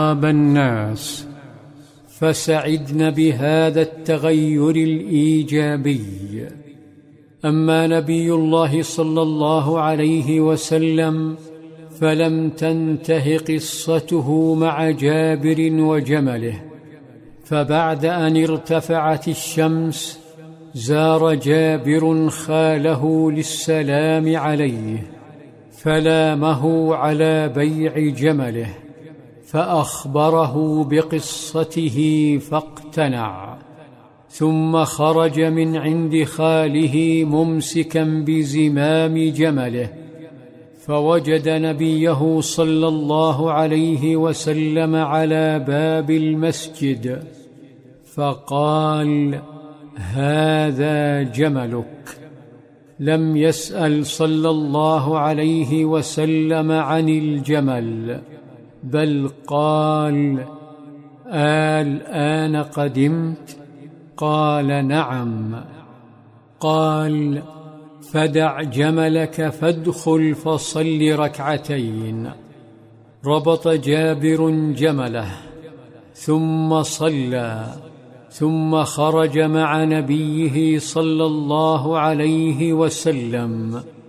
الناس فسعدن بهذا التغير الإيجابي. أما نبي الله صلى الله عليه وسلم فلم تنته قصته مع جابر وجمله، فبعد أن ارتفعت الشمس زار جابر خاله للسلام عليه، فلامه على بيع جمله، فأخبره بقصته فاقتنع، ثم خرج من عند خاله ممسكا بزمام جمله، فوجد نبيه صلى الله عليه وسلم على باب المسجد، فقال: هذا جملك. لم يسأل صلى الله عليه وسلم عن الجمل، بل قال: الآن قدمت؟ قال: نعم. قال: فدع جملك فادخل فصل ركعتين. ربط جابر جمله ثم صلى، ثم خرج مع نبيه صلى الله عليه وسلم